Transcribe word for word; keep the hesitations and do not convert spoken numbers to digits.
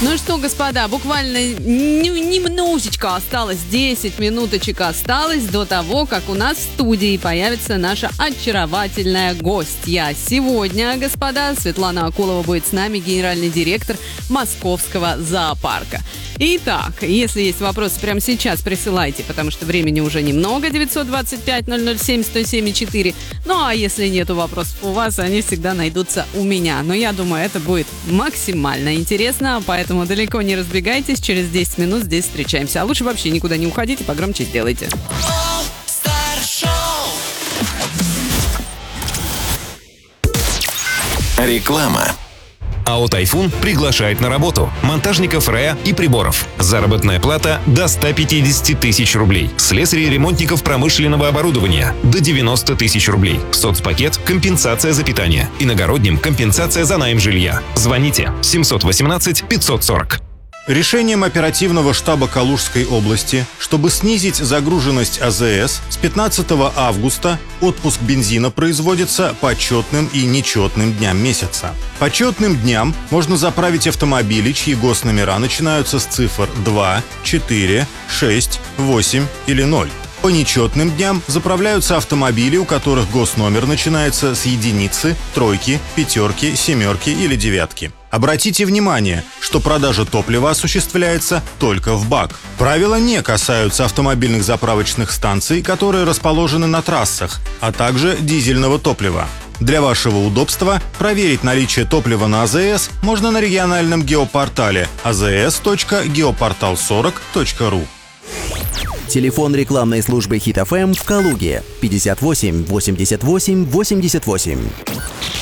Ну что, господа, буквально н- немножечко осталось, десять минуточек осталось до того, как у нас в студии появится наша очаровательная гостья. Сегодня, господа, Светлана Акулова будет с нами, генеральный директор Московского зоопарка. Итак, если есть вопросы прямо сейчас, присылайте, потому что времени уже немного, девятьсот двадцать пять ноль ноль семь сто семь четыре. Ну а если нету вопросов у вас, они всегда найдутся у меня. Но я думаю, это будет максимально интересно, поэтому далеко не разбегайтесь, через десять минут здесь встречаемся. А лучше вообще никуда не уходите, погромче сделайте. Реклама. АО «Тайфун» приглашает на работу монтажников РЭА и приборов. Заработная плата до ста пятидесяти тысяч рублей. Слесарей и ремонтников промышленного оборудования до девяноста тысяч рублей. Соцпакет – компенсация за питание. Иногородним – компенсация за найм жилья. Звоните семьсот восемнадцать пятьсот сорок. Решением оперативного штаба Калужской области, чтобы снизить загруженность АЗС, с пятнадцатого августа отпуск бензина производится по четным и нечетным дням месяца. По четным дням можно заправить автомобили, чьи госномера начинаются с цифр два, четыре, шесть, восемь или ноль. По нечетным дням заправляются автомобили, у которых госномер начинается с единицы, тройки, пятерки, семерки или девятки. Обратите внимание, что продажа топлива осуществляется только в бак. Правила не касаются автомобильных заправочных станций, которые расположены на трассах, а также дизельного топлива. Для вашего удобства проверить наличие топлива на АЗС можно на региональном геопортале а зэ эс точка геопортал сорок точка ру. Телефон рекламной службы Хит эф эм в Калуге пятьдесят восемь восемьдесят восемь восемьдесят восемь.